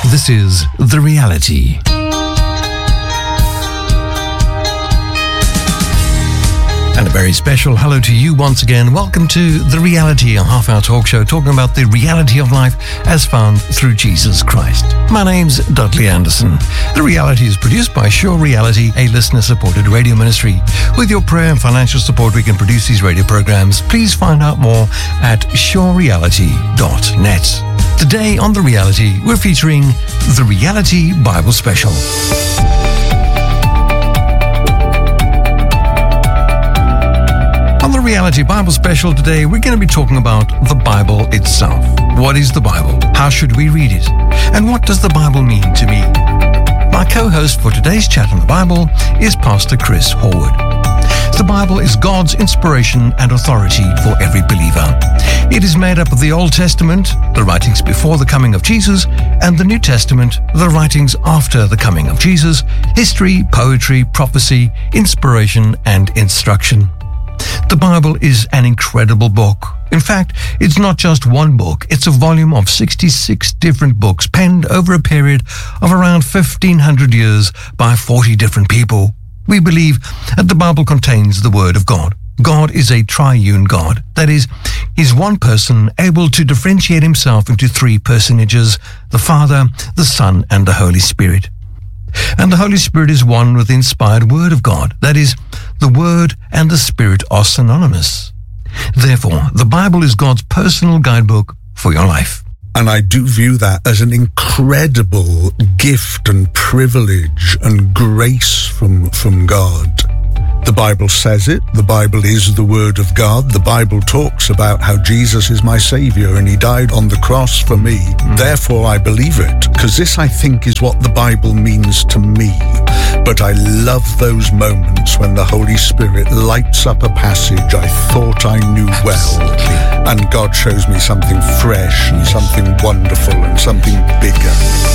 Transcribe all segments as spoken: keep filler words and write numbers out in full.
This is The Reality. And a very special hello to you once again. Welcome to The Reality, a half-hour talk show talking about the reality of life as found through Jesus Christ. My name's Dudley Anderson. The Reality is produced by Sure Reality, a listener-supported radio ministry. With your prayer and financial support, we can produce these radio programs. Please find out more at sure reality dot net. Today on The Reality, we're featuring The Reality Bible Special. On The Reality Bible Special today, we're going to be talking about the Bible itself. What is the Bible? How should we read it? And what does the Bible mean to me? My co-host for today's chat on the Bible is Pastor Chris Horwood. The Bible is God's inspiration and authority for every believer. It is made up of the Old Testament, the writings before the coming of Jesus, and the New Testament, the writings after the coming of Jesus, history, poetry, prophecy, inspiration, and instruction. The Bible is an incredible book. In fact, it's not just one book. It's a volume of sixty-six different books penned over a period of around fifteen hundred years by forty different people. We believe that the Bible contains the Word of God. God is a triune God. That is, He's one person able to differentiate Himself into three personages, the Father, the Son, and the Holy Spirit. And the Holy Spirit is one with the inspired Word of God. That is, the Word and the Spirit are synonymous. Therefore, the Bible is God's personal guidebook for your life. And I do view that as an incredible gift and privilege and grace from, from God. The Bible says it. The Bible is the Word of God. The Bible talks about how Jesus is my Savior and He died on the cross for me. Mm. Therefore, I believe it, because this, I think, is what the Bible means to me. But I love those moments when the Holy Spirit lights up a passage I thought I knew well. Absolutely. And God shows me something fresh and something wonderful and something bigger.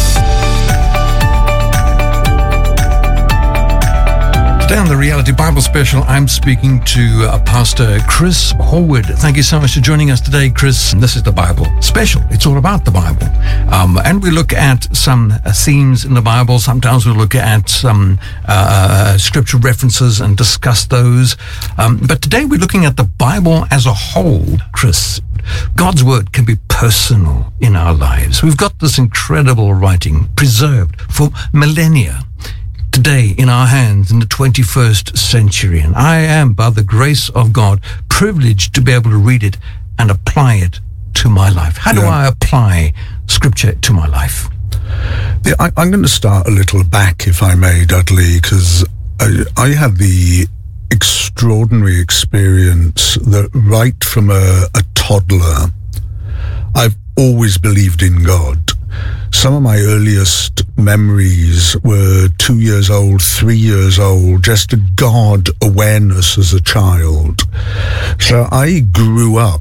Today on the Reality Bible Special, I'm speaking to uh, Pastor Chris Horwood. Thank you so much for joining us today, Chris. This is the Bible Special. It's all about the Bible. Um, and we look at some uh, themes in the Bible. Sometimes we look at some uh, scripture references and discuss those. Um, but today we're looking at the Bible as a whole, Chris. God's Word can be personal in our lives. We've got this incredible writing preserved for millennia. Today in our hands in the twenty-first century, and I am, by the grace of God, privileged to be able to read it and apply it to my life. How do yeah. I apply Scripture to my life? Yeah, I, I'm going to start a little back, if I may, Dudley, because I, I had the extraordinary experience that right from a, a toddler, I've always believed in God. Some of my earliest memories were two years old, three years old, just a God awareness as a child. So I grew up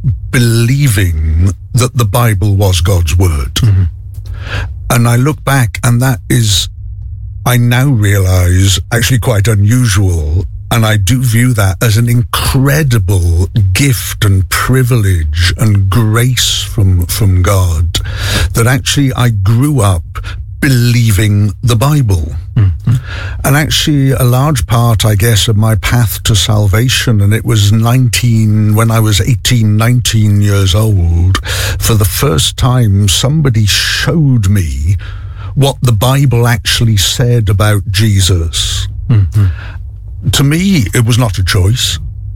believing that the Bible was God's Word. Mm-hmm. And I look back, and that is, I now realize, actually quite unusual. And I do view that as an incredible gift and privilege and grace from, from God, that actually I grew up believing the Bible. Mm-hmm. And actually a large part, I guess, of my path to salvation, and it was nineteen, when I was eighteen, nineteen years old, for the first time somebody showed me what the Bible actually said about Jesus. Mm-hmm. To me, it was not a choice.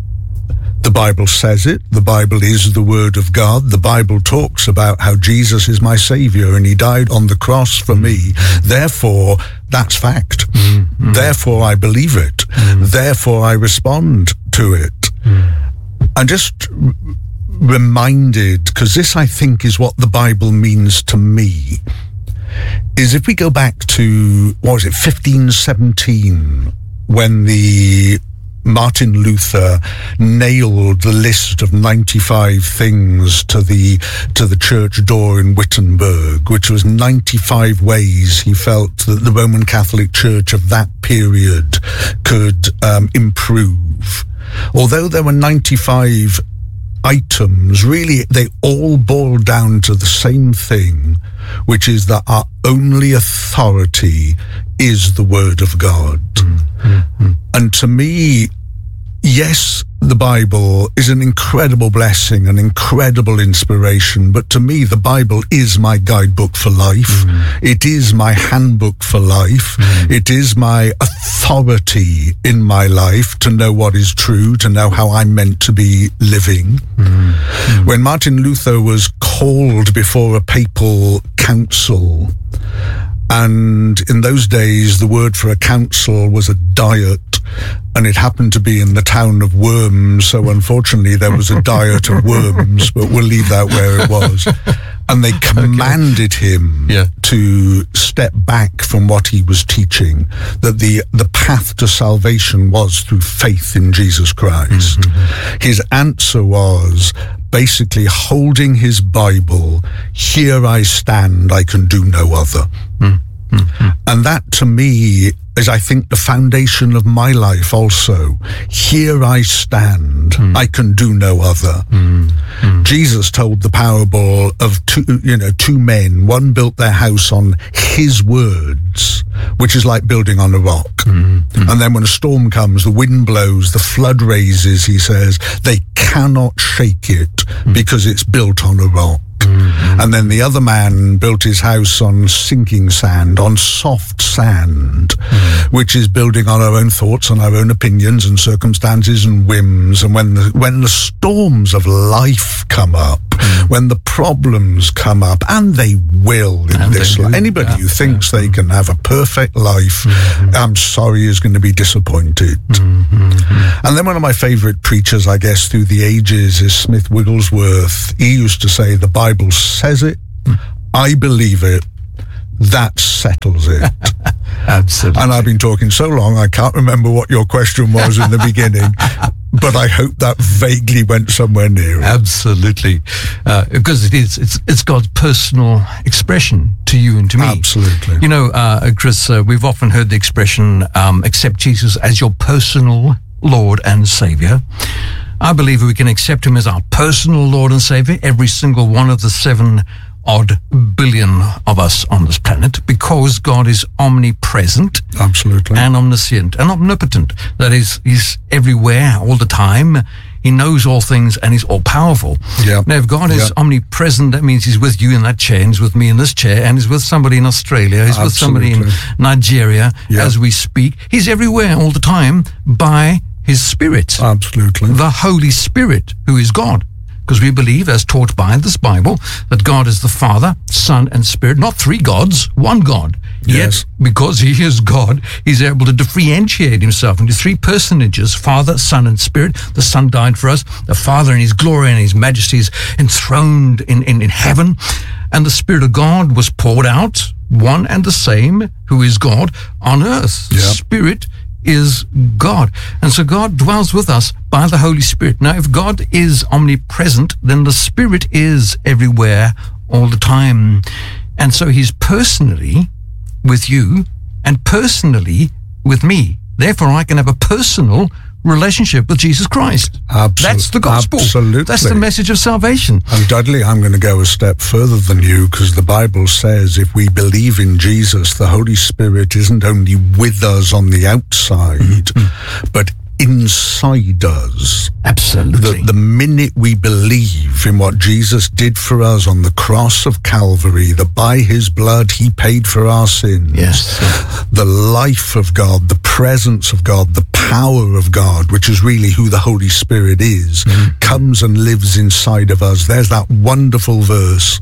The Bible says it. The Bible is the Word of God. The Bible talks about how Jesus is my Savior and He died on the cross for me. Therefore, that's fact. Mm-hmm. Therefore, I believe it. Mm-hmm. Therefore, I respond to it. Mm-hmm. I'm just r- reminded, because this, I think, is what the Bible means to me, is if we go back to, what was it, fifteen seventeen, when the Martin Luther nailed the list of ninety-five things to the to the church door in Wittenberg, which was ninety-five ways he felt that the Roman Catholic Church of that period could um, improve. Although there were ninety-five items, really, they all boil down to the same thing, which is that our only authority is the Word of God. Mm-hmm. And to me, yes, the Bible is an incredible blessing, an incredible inspiration, but to me, the Bible is my guidebook for life. Mm. It is my handbook for life. Mm. It is my authority in my life to know what is true, to know how I'm meant to be living. Mm. Mm. When Martin Luther was called before a papal council, and in those days, the word for a council was a diet, and it happened to be in the town of Worms, so unfortunately there was a diet of worms, but we'll leave that where it was. And they commanded okay. him yeah. to step back from what he was teaching, that the, the path to salvation was through faith in Jesus Christ. Mm-hmm. His answer was basically holding his Bible, here I stand, I can do no other. Mm-hmm. And that to me is, I think, the foundation of my life also. Here I stand, mm. I can do no other. Mm. Mm. Jesus told the parable of two, you know, two men. One built their house on his words, which is like building on a rock. Mm. Mm. And then when a storm comes, the wind blows, the flood raises, he says, they cannot shake it mm. because it's built on a rock. Mm-hmm. And then the other man built his house on sinking sand, on soft sand, mm-hmm. which is building on our own thoughts, on our own opinions and circumstances and whims. And when the, when the storms of life come up, mm-hmm. when the problems come up, and they will in and this life, anybody yeah. who thinks yeah. they can have a perfect life, mm-hmm. I'm sorry, is going to be disappointed. Mm-hmm. And then one of my favorite preachers, I guess, through the ages is Smith Wigglesworth. He used to say, the Bible says it, I believe it, that settles it. Absolutely. And I've been talking so long, I can't remember what your question was in the beginning, but I hope that vaguely went somewhere near it. Absolutely. Uh, because it is, it's, it's God's personal expression to you and to me. Absolutely. You know, uh, Chris, uh, we've often heard the expression, um, accept Jesus as your personal Lord and Savior. I believe we can accept him as our personal Lord and Savior, every single one of the seven odd billion of us on this planet, because God is omnipresent. Absolutely. And omniscient and omnipotent. That is, he's everywhere all the time. He knows all things and he's all powerful. Yep. Now, if God is yep. omnipresent, that means he's with you in that chair, and he's with me in this chair, and he's with somebody in Australia, he's Absolutely. with somebody in Nigeria yep. as we speak. He's everywhere all the time by his Spirit. Absolutely. The Holy Spirit, who is God. Because we believe, as taught by this Bible, that God is the Father, Son, and Spirit, not three gods, one God. Yes. Yet, because he is God, he's able to differentiate himself into three personages, Father, Son, and Spirit. The Son died for us. The Father in his glory and his majesty is enthroned in, in, in heaven. And the Spirit of God was poured out, one and the same, who is God, on earth. Yep. Spirit is God. And so God dwells with us by the Holy Spirit. Now, if God is omnipresent, then the Spirit is everywhere all the time. And so he's personally with you and personally with me. Therefore, I can have a personal relationship with Jesus Christ. Absol- That's the gospel. Absolutely. That's the message of salvation. And Dudley, I'm going to go a step further than you, because the Bible says if we believe in Jesus, the Holy Spirit isn't only with us on the outside, mm-hmm. but inside us. Absolutely. The, the minute we believe in what Jesus did for us on the cross of Calvary, that by his blood he paid for our sins. Yes. The life of God, the presence of God, the power of God, which is really who the Holy Spirit is, mm-hmm. comes and lives inside of us. There's that wonderful verse.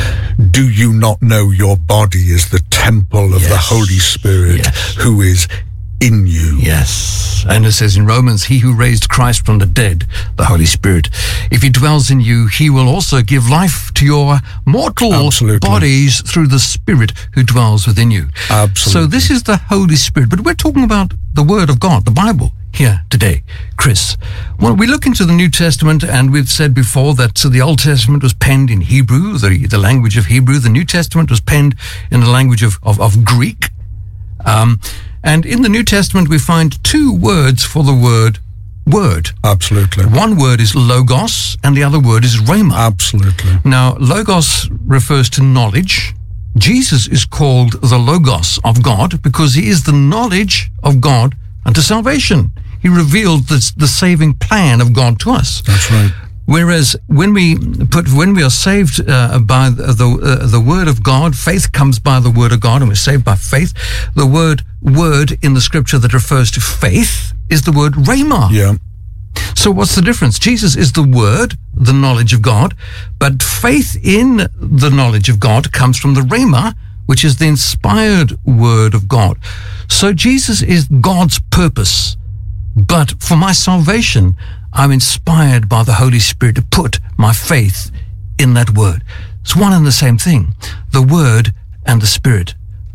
Do you not know your body is the temple of yes. the Holy Spirit, yes. who is in you? Yes. And it says in Romans, he who raised Christ from the dead, the Holy Spirit, if he dwells in you, he will also give life to your mortal Absolutely. bodies through the Spirit who dwells within you. Absolutely. So this is the Holy Spirit. But we're talking about the Word of God, the Bible, here today, Chris. Well, we look into the New Testament, and we've said before that so the Old Testament was penned in Hebrew, the, the language of Hebrew. The New Testament was penned in the language of, of, of Greek. Um, And in the New Testament, we find two words for the word word. Absolutely. One word is logos and the other word is rhema. Absolutely. Now, logos refers to knowledge. Jesus is called the Logos of God because he is the knowledge of God unto salvation. He revealed the, the saving plan of God to us. That's right. Whereas when we put when we are saved uh, by the the, uh, the word of God, faith comes by the word of God, and we're saved by faith. The word word in the scripture that refers to faith is the word rhema. Yeah. So what's the difference? Jesus is the word, the knowledge of God, but faith in the knowledge of God comes from the rhema, which is the inspired word of God. So Jesus is God's purpose, but for my salvation, I'm inspired by the Holy Spirit to put my faith in that word. It's one and the same thing, the word and the Spirit,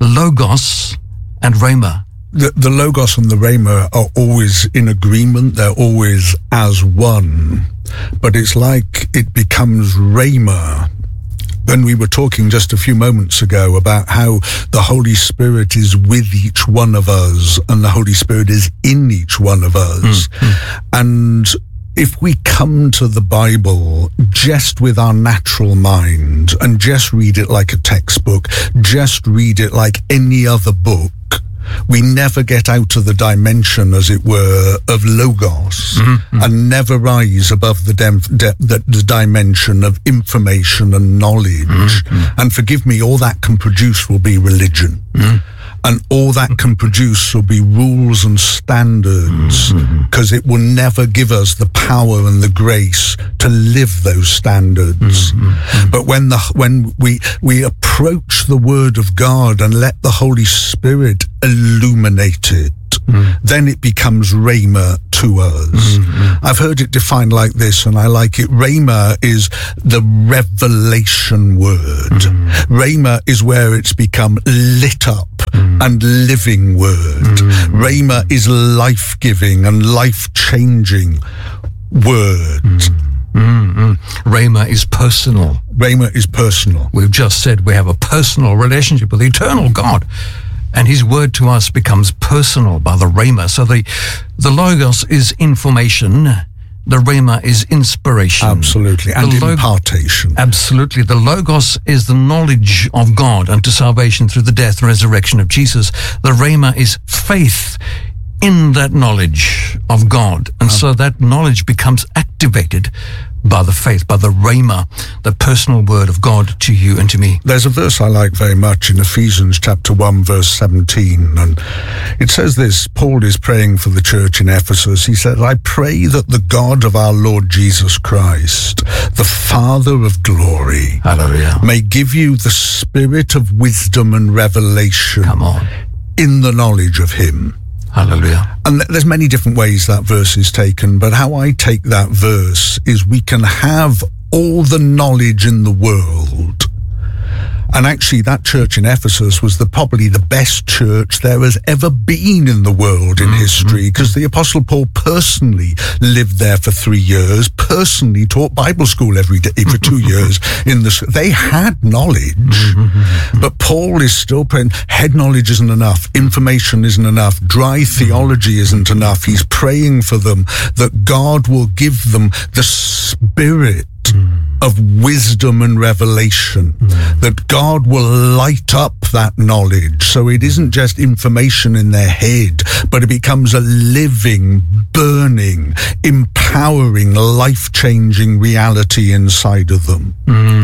logos and rhema. The, the logos and the rhema are always in agreement. They're always as one. But it's like it becomes rhema. When we were talking just a few moments ago about how the Holy Spirit is with each one of us and the Holy Spirit is in each one of us. Mm-hmm. And if we come to the Bible just with our natural mind and just read it like a textbook, just read it like any other book, we never get out of the dimension, as it were, of logos, mm-hmm. and never rise above the, dem- de- the, the dimension of information and knowledge. Mm-hmm. And forgive me, all that can produce will be religion. Mm-hmm. And all that can produce will be rules and standards, because mm-hmm. it will never give us the power and the grace to live those standards. Mm-hmm. But when the when we we approach the Word of God and let the Holy Spirit illuminate it, mm-hmm. then it becomes rhema to us. Mm-hmm. I've heard it defined like this, and I like it. Rhema is the revelation word. Mm-hmm. Rhema is where it's become lit up mm-hmm. and living word. Mm-hmm. Rhema is life-giving and life-changing word. Mm-hmm. Mm-hmm. Rhema is personal. Rhema is personal. We've just said we have a personal relationship with the eternal God. And his word to us becomes personal by the rhema. So the, the logos is information. The rhema is inspiration. Absolutely. And the impartation. Log- absolutely. The logos is the knowledge of God unto salvation through the death and resurrection of Jesus. The rhema is faith in that knowledge of God. And um, so that knowledge becomes activated by the faith, by the rhema, the personal word of God to you and to me. There's a verse I like very much in Ephesians chapter one, verse seventeen, and it says this. Paul is praying for the church in Ephesus. He said, I pray that the God of our Lord Jesus Christ, the Father of glory, hallelujah, may give you the spirit of wisdom and revelation Come on. in the knowledge of him. Hallelujah. And there's many different ways that verse is taken, but how I take that verse is we can have all the knowledge in the world. And actually, that church in Ephesus was the probably the best church there has ever been in the world in mm-hmm. history, because the Apostle Paul personally lived there for three years, personally taught Bible school every day for two years. In the They had knowledge, mm-hmm. but Paul is still praying. Head knowledge isn't enough. Information isn't enough. Dry theology isn't enough. He's praying for them that God will give them the Spirit of wisdom and revelation, mm. that God will light up that knowledge so it isn't just information in their head, but it becomes a living, burning, empowering, life-changing reality inside of them.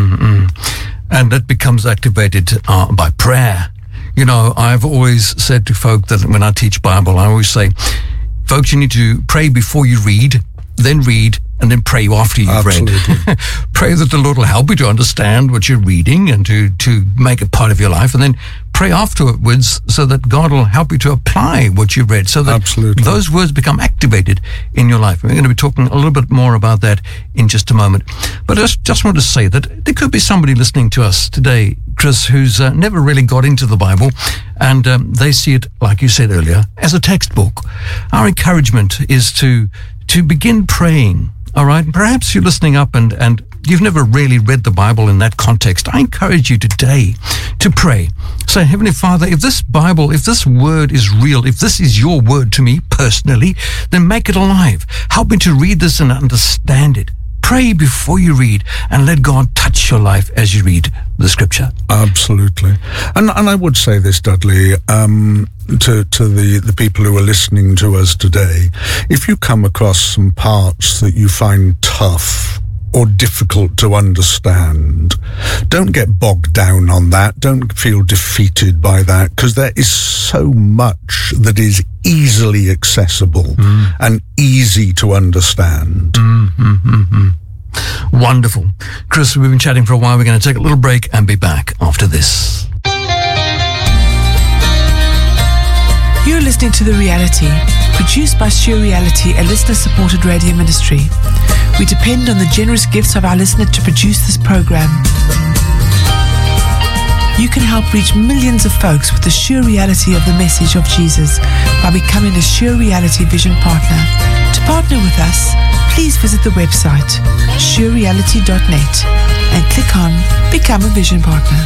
Mm-hmm. And that becomes activated uh, by prayer. You know, I've always said to folk that when I teach Bible, I always say, folks, you need to pray before you read, then read, and then pray after you've Absolutely. read. Pray that the Lord will help you to understand what you're reading and to, to make it part of your life. And then pray afterwards so that God will help you to apply what you've read, so that Absolutely. those words become activated in your life. We're going to be talking a little bit more about that in just a moment. But I just, just want to say that there could be somebody listening to us today, Chris, who's uh, never really got into the Bible, and um, they see it, like you said earlier, as a textbook. Our encouragement is to to begin praying. All right, perhaps you're listening up and, and you've never really read the Bible in that context. I encourage you today to pray. Say, Heavenly Father, if this Bible, if this word is real, if this is your word to me personally, then make it alive. Help me to read this and understand it. Pray before you read and let God touch your life as you read the scripture. Absolutely. And and I would say this, Dudley, um, to, to the, the people who are listening to us today, if you come across some parts that you find tough or difficult to understand, don't get bogged down on that. Don't feel defeated by that, because there is so much that is easily accessible mm. and easy to understand. Mm-hmm. Wonderful. Chris, we've been chatting for a while. We're going to take a little break and be back after this. You're listening to The Reality, produced by Sure Reality, a listener-supported radio ministry. We depend on the generous gifts of our listeners to produce this program. You can help reach millions of folks with the sure reality of the message of Jesus by becoming a Sure Reality Vision Partner. To partner with us, please visit the website sure reality dot net and click on Become a Vision Partner.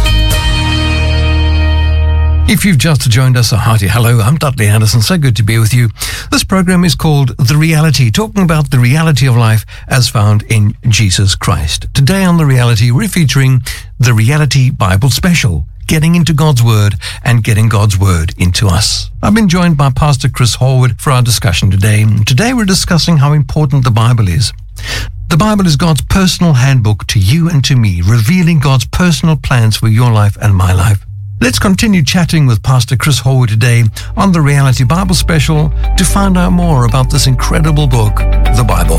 If you've just joined us, a hearty hello. I'm Dudley Anderson. So good to be with you. This program is called The Reality, talking about the reality of life as found in Jesus Christ. Today on The Reality, we're featuring the Reality Bible Special, getting into God's Word and getting God's Word into us. I've been joined by Pastor Chris Horwood for our discussion today. Today we're discussing how important the Bible is. The Bible is God's personal handbook to you and to me, revealing God's personal plans for your life and my life. Let's continue chatting with Pastor Chris Horwood today on the Reality Bible Special to find out more about this incredible book, the Bible.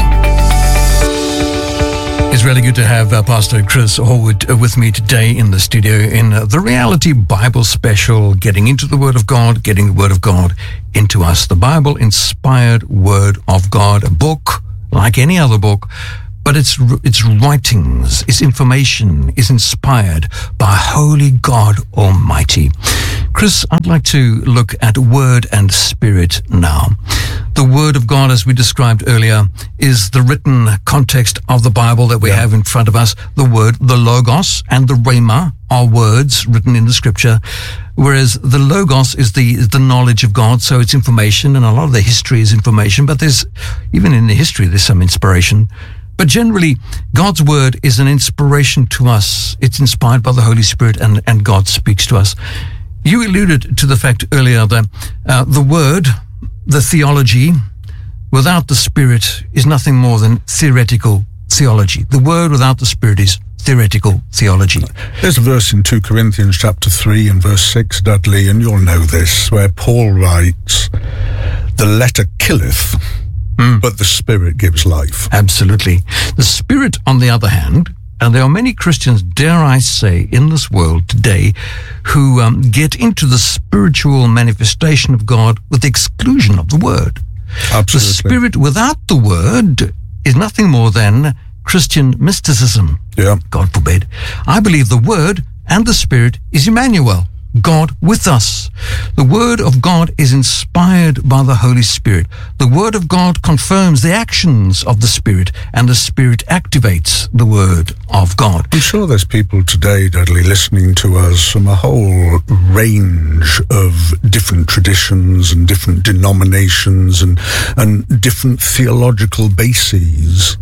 It's really good to have uh, Pastor Chris Horwood uh, with me today in the studio in uh, the Reality Bible Special, getting into the Word of God, getting the Word of God into us. The Bible-inspired Word of God, a book like any other book, but its its writings, its information is inspired by Holy God Almighty. Chris, I'd like to look at Word and Spirit now. The Word of God, as we described earlier, is the written context of the Bible that we yeah. have in front of us. The Word, the Logos, and the Rhema are words written in the Scripture, whereas the Logos is the is the knowledge of God, so it's information, and a lot of the history is information, but there's, even in the history, there's some inspiration. But generally, God's Word is an inspiration to us. It's inspired by the Holy Spirit, and, and God speaks to us. You alluded to the fact earlier that uh, the Word, the theology, without the Spirit is nothing more than theoretical theology. The Word without the Spirit is theoretical theology. There's a verse in Second Corinthians chapter three and verse six, Dudley, and you'll know this, where Paul writes, "The letter killeth, Mm. but the Spirit gives life." Absolutely. The Spirit, on the other hand, and there are many Christians, dare I say, in this world today who um, get into the spiritual manifestation of God with the exclusion of the Word. Absolutely. The Spirit without the Word is nothing more than Christian mysticism. Yeah. God forbid. I believe the Word and the Spirit is Emmanuel, God with us. The Word of God is inspired by the Holy Spirit. The Word of God confirms the actions of the Spirit, and the Spirit activates the Word of God. I'm sure there's people today, Dudley, listening to us from a whole range of different traditions and different denominations and, and different theological bases.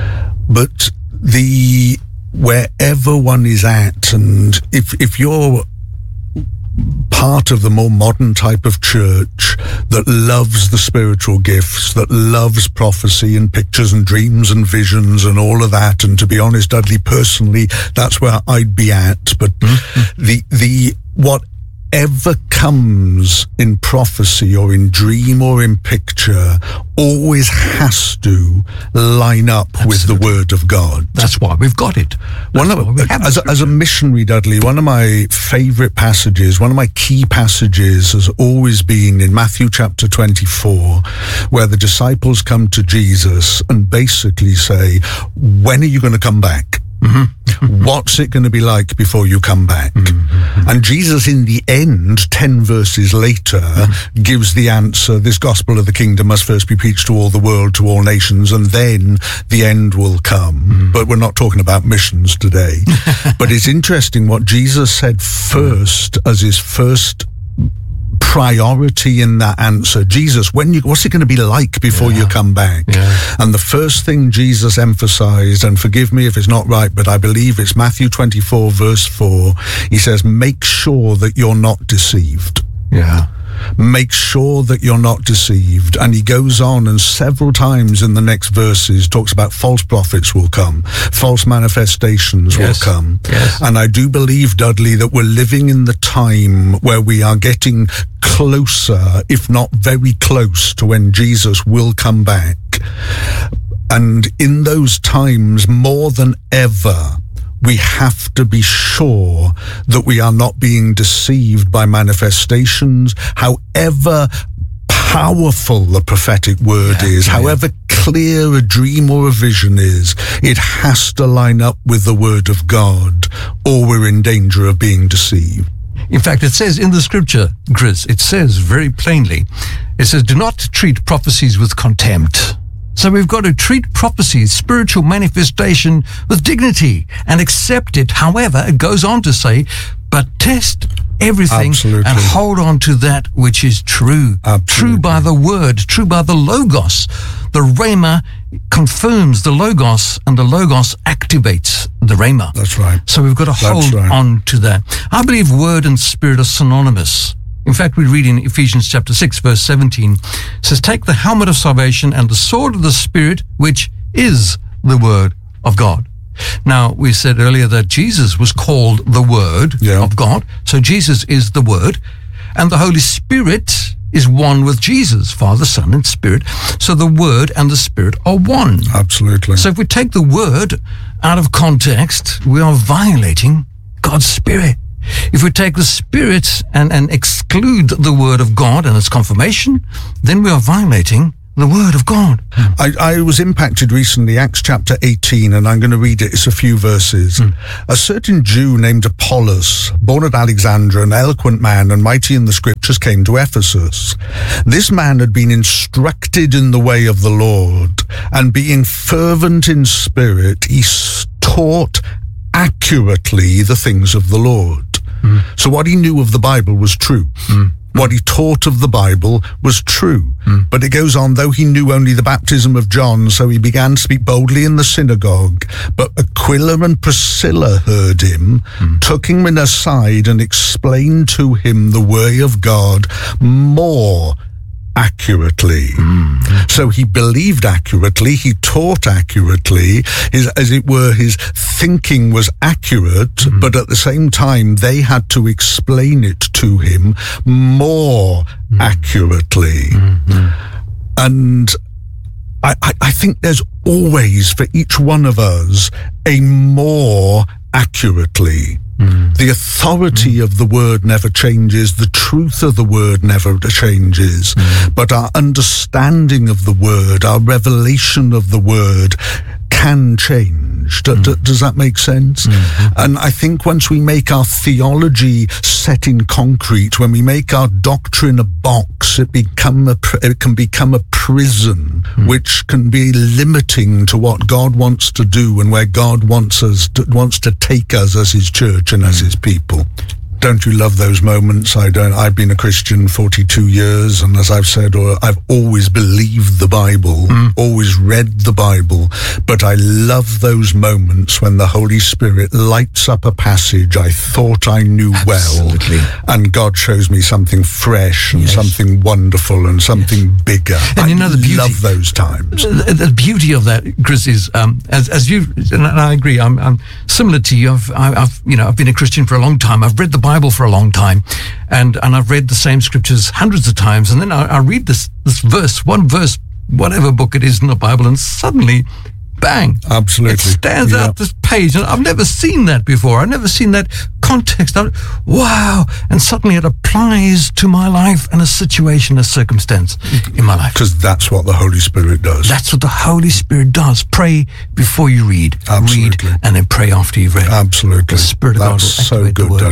But the wherever one is at, and if if you're part of the more modern type of church that loves the spiritual gifts, that loves prophecy and pictures and dreams and visions and all of that, and to be honest, Dudley, personally, that's where I'd be at. But mm-hmm. the the whatever comes in prophecy or in dream or in picture always has to line up Absolutely. With the Word of God. That's why we've got it. One of, as, a, as a missionary, Dudley, one of my favourite passages, one of my key passages has always been in Matthew chapter twenty-four, where the disciples come to Jesus and basically say, "When are you going to come back? Mm-hmm. What's it going to be like before you come back?" Mm-hmm. And Jesus, in the end, ten verses later, mm. gives the answer, this gospel of the kingdom must first be preached to all the world, to all nations, and then the end will come. Mm. But we're not talking about missions today. But it's interesting what Jesus said first as his first priority in that answer. Jesus, when you, what's it going to be like before yeah. you come back? Yeah. And the first thing Jesus emphasized, and forgive me if it's not right, but I believe it's Matthew twenty-four verse four. He says, make sure that you're not deceived. Yeah. Make sure that you're not deceived. And he goes on and several times in the next verses talks about false prophets will come, false manifestations yes. will come. Yes. And I do believe, Dudley, that we're living in the time where we are getting closer, if not very close, to when Jesus will come back. And in those times, more than ever, we have to be sure that we are not being deceived by manifestations, however powerful the prophetic word yeah, is, yeah. however clear a dream or a vision is. It has to line up with the word of God, or we're in danger of being deceived. In fact, it says in the scripture, Chris, it says very plainly, it says, do not treat prophecies with contempt. So we've got to treat prophecy, spiritual manifestation, with dignity and accept it. However, it goes on to say, but test everything Absolutely. And hold on to that which is true. Absolutely. True by the word, true by the logos. The rhema confirms the logos, and the logos activates the rhema. That's right. So we've got to hold right. on to that. I believe word and spirit are synonymous. In fact, we read in Ephesians chapter six, verse seventeen, it says, take the helmet of salvation and the sword of the Spirit, which is the word of God. Now, we said earlier that Jesus was called the Word yeah. of God. So Jesus is the Word. And the Holy Spirit is one with Jesus, Father, Son, and Spirit. So the Word and the Spirit are one. Absolutely. So if we take the Word out of context, we are violating God's Spirit. If we take the Spirit and, and exclude the Word of God and its confirmation, then we are violating the Word of God. Mm. I, I was impacted recently, Acts chapter eighteen, and I'm going to read it. It's a few verses. Mm. A certain Jew named Apollos, born at Alexandria, an eloquent man and mighty in the scriptures, came to Ephesus. This man had been instructed in the way of the Lord, and being fervent in spirit, he taught accurately the things of the Lord. Mm. So what he knew of the Bible was true. Mm. What he taught of the Bible was true. Mm. But it goes on, though he knew only the baptism of John, so he began to speak boldly in the synagogue. But Aquila and Priscilla heard him, mm. took him in aside, and explained to him the way of God more accurately. Mm. So he believed accurately, he taught accurately, his, as it were, his thinking was accurate, mm. but at the same time they had to explain it to him more mm. accurately. Mm-hmm. And I, I, I think there's always, for each one of us, a more accurately. Mm. The authority mm. of the word never changes. The truth of the word never changes. Mm. But our understanding of the word, our revelation of the word can change. Do, mm. do, does that make sense? Mm-hmm. And I think once we make our theology set in concrete, when we make our doctrine a box, it become a it can become a prison, mm. which can be limiting to what God wants to do and where God wants us to, wants to take us as His church and mm. as His people. Don't you love those moments? I don't. I've been a Christian forty-two years, and as I've said, or I've always believed the Bible, mm. always read the Bible, but I love those moments when the Holy Spirit lights up a passage I thought I knew Absolutely. well, and God shows me something fresh and yes. something wonderful and something yes. bigger. And I you know the beauty, love those times. The, the beauty of that, Chris, is um, as as you and I agree. I'm, I'm similar to you. I've, I've you know I've been a Christian for a long time. I've read the Bible for a long time, and and I've read the same scriptures hundreds of times, and then I, I read this this verse, one verse, whatever book it is in the Bible, and suddenly, bang! Absolutely, it stands yeah. out this page, and I've never seen that before. I've never seen that context. I, wow! And suddenly it applies to my life and a situation, a circumstance in my life. Because that's what the Holy Spirit does. That's what the Holy Spirit does. Pray before you read. Absolutely. Read and then pray after you've read. Absolutely. The Spirit of that's God will activate so good, the word. Dudley.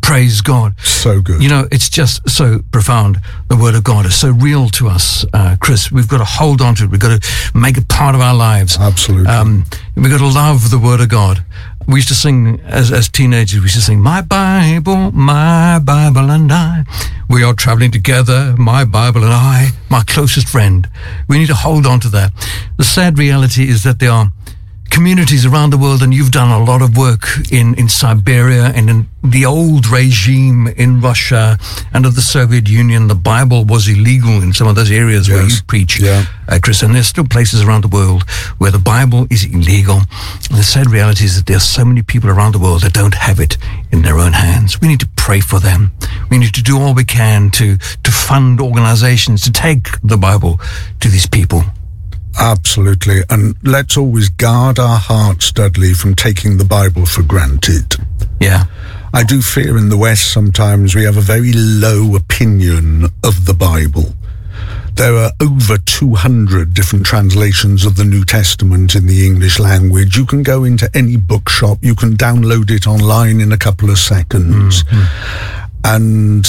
Praise God. So good. You know, it's just so profound. The Word of God is so real to us, uh, Chris. We've got to hold on to it. We've got to make it part of our lives. Absolutely. Um, we've got to love the Word of God. We used to sing, as as teenagers, we used to sing, my Bible, my Bible and I. We are traveling together, my Bible and I, my closest friend. We need to hold on to that. The sad reality is that there are communities around the world, and you've done a lot of work in, in Siberia and in the old regime in Russia. Under the Soviet Union, the Bible was illegal in some of those areas yes. where you preach, yeah. uh, Chris. And there's still places around the world where the Bible is illegal. And the sad reality is that there are so many people around the world that don't have it in their own hands. We need to pray for them. We need to do all we can to, to fund organizations to take the Bible to these people. Absolutely. And let's always guard our hearts, Dudley, from taking the Bible for granted. Yeah. I do fear in the West sometimes we have a very low opinion of the Bible. There are over two hundred different translations of the New Testament in the English language. You can go into any bookshop, you can download it online in a couple of seconds. Mm-hmm. And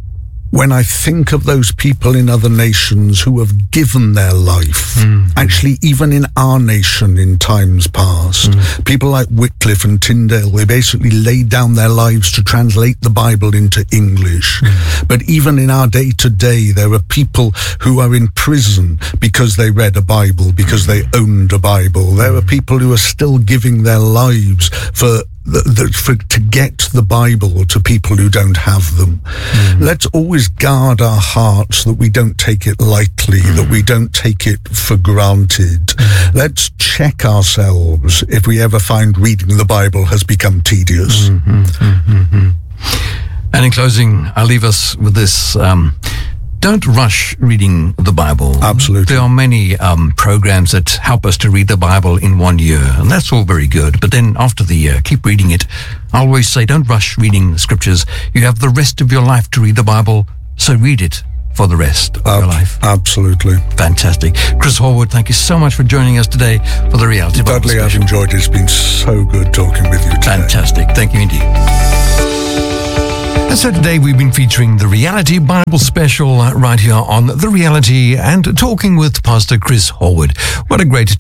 when I think of those people in other nations who have given their life, mm. actually even in our nation in times past, mm. people like Wycliffe and Tyndale, they basically laid down their lives to translate the Bible into English. Mm. But even in our day to day, there are people who are in prison because they read a Bible, because mm. they owned a Bible. There are people who are still giving their lives for The, the, for, to get the Bible to people who don't have them. Mm. Let's always guard our hearts that we don't take it lightly, mm. that we don't take it for granted. Mm. Let's check ourselves if we ever find reading the Bible has become tedious. Mm-hmm, mm-hmm, mm-hmm. And in closing, I'll leave us with this. Um, Don't rush reading the Bible. Absolutely. There are many um, programs that help us to read the Bible in one year, and that's all very good. But then after the year, keep reading it. I always say, don't rush reading the scriptures. You have the rest of your life to read the Bible, so read it for the rest of Ab- your life. Absolutely. Fantastic. Chris Horwood, thank you so much for joining us today for the Reality Bible Dudley, Special. I've enjoyed it. It's been so good talking with you today. Fantastic. Thank you indeed. And so today we've been featuring the Reality Bible Special right here on The Reality and talking with Pastor Chris Horwood. What a great